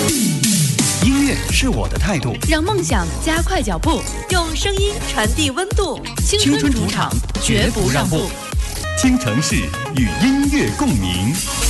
音乐是我的态度， 让梦想加快脚步， 用声音传递温度。 青春主场绝不让步。 听城市与音乐共鸣。